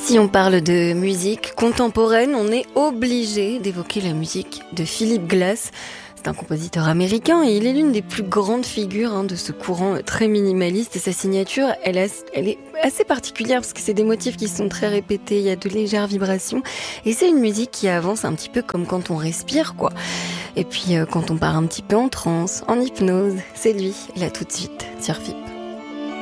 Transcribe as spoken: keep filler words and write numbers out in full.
Si on parle de musique contemporaine, on est obligé d'évoquer la musique de Philip Glass. C'est un compositeur américain et il est l'une des plus grandes figures hein, de ce courant très minimaliste. Et sa signature, elle, a, elle est assez particulière parce que c'est des motifs qui sont très répétés, il y a de légères vibrations. Et c'est une musique qui avance un petit peu comme quand on respire, quoi. Et puis euh, quand on part un petit peu en transe, en hypnose, c'est lui, là tout de suite, sur F I P.